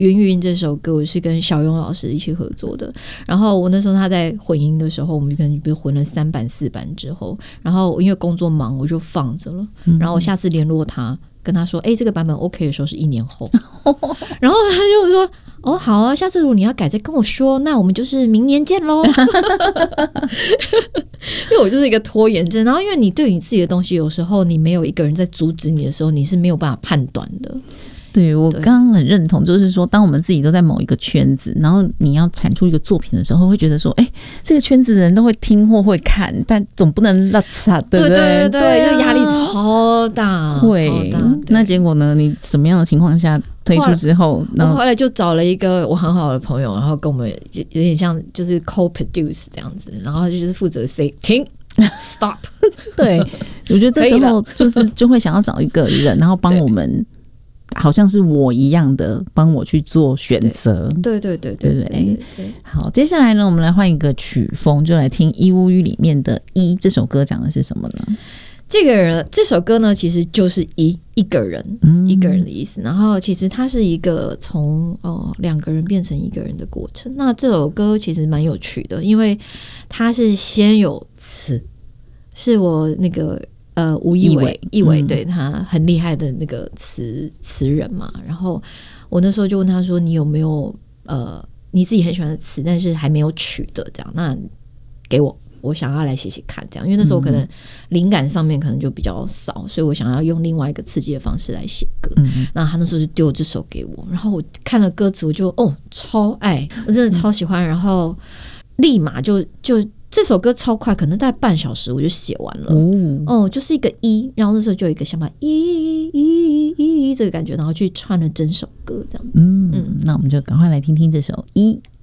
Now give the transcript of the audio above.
云云这首歌我是跟小勇老师一起合作的，然后我那时候他在混音的时候，我们可能比如混了3版4版之后，然后因为工作忙我就放着了，然后我下次联络他跟他说这个版本 OK 的时候是1年后然后他就说哦好啊，下次如果你要改再跟我说，那我们就是明年见咯因为我就是一个拖延症，然后因为你对你自己的东西有时候你没有一个人在阻止你的时候，你是没有办法判断的。 对，我刚刚很认同，就是说当我们自己都在某一个圈子，然后你要产出一个作品的时候，会觉得说这个圈子的人都会听或会看，但总不能落差，对不对？ 对对对，就压力超大， 会超大。 那结果呢，你什么样的情况下推出之后， 我后来就找了一个我很好的朋友，然后跟我们有点像就是 co-produce 这样子，然后就是负责 say 停stop 对，我觉得这时候就会想要找一个人，然后帮我们好像是我一样的帮我去做选择。对对对对 对, 对, 对。好，接下来呢，我们来换一个曲风，就来听一乌语里面的一这首歌讲的是什么呢？ 这首歌呢，其实就是一个人的意思。然后其实它是一个从2个人变成1个人的过程。那这首歌其实蛮有趣的，因为它是先有词，是我那个吴一伟对他很厉害的那个词人嘛。然后我那时候就问他说：“你有没有你自己很喜欢的词，但是还没有曲的这样？那给我想要来写写看，这样，因为那时候可能灵感上面可能就比较少，所以我想要用另外一个刺激的方式来写歌。那他那时候就丢这首给我，然后我看了歌词，我就超爱，我真的超喜欢，然后立马就这首歌超快，可能大概半小时我就写完了。就是一个然后那时候就有一个想法这个感觉，然后去串了整首歌这样子。 那我们就赶快来听听这首一。